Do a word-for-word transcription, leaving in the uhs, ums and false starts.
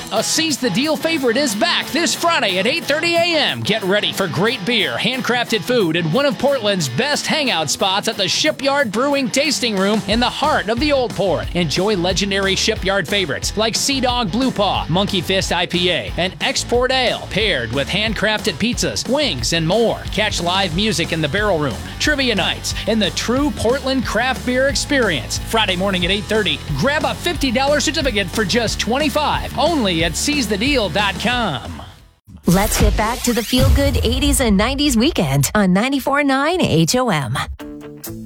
A Seize the Deal favorite is back this Friday at eight thirty a.m. Get ready for great beer, handcrafted food, and one of Portland's best hangout spots at the Shipyard Brewing Tasting Room in the heart of the Old Port. Enjoy legendary Shipyard favorites like Sea Dog Blue Paw, Monkey Fist I P A, and Export Ale, paired with handcrafted pizzas, wings, and more. Catch live music in the Barrel Room, trivia nights, and the true Portland craft beer experience. Friday morning at eight thirty, grab a fifty dollars certificate for just twenty-five dollars, only at seize the deal dot com. Let's get back to the feel-good eighties and nineties weekend on ninety-four point nine H O M.